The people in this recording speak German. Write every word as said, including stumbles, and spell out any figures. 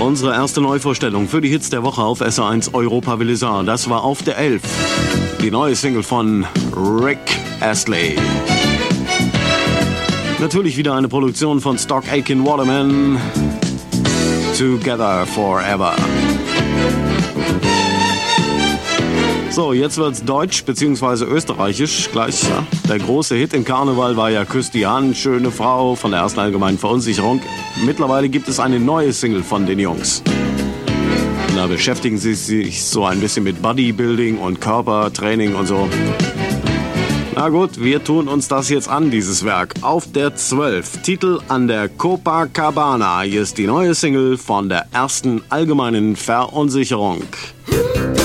Unsere erste Neuvorstellung für die Hits der Woche auf S R eins Europa Willisar. Das war auf der elf. Die neue Single von Rick Astley. Natürlich wieder eine Produktion von Stock Aitken Waterman. Together Forever. So, jetzt wird's deutsch bzw. österreichisch gleich. Ja. Der große Hit im Karneval war ja Küss die Hand, schöne Frau von der ersten allgemeinen Verunsicherung. Mittlerweile gibt es eine neue Single von den Jungs. Da beschäftigen sie sich so ein bisschen mit Bodybuilding und Körpertraining und so. Na gut, wir tun uns das jetzt an, dieses Werk. Auf der zwölf, Titel an der Copacabana. Hier ist die neue Single von der ersten allgemeinen Verunsicherung.